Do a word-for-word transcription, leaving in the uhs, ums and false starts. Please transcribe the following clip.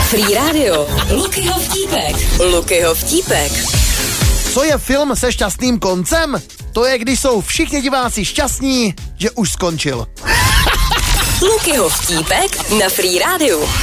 Free Radio. Lukyho vtípek. Lukyho vtípek. Co je film se šťastným koncem? To je, když jsou všichni diváci šťastní, že už skončil. Lukyho vtípek na Free Radio.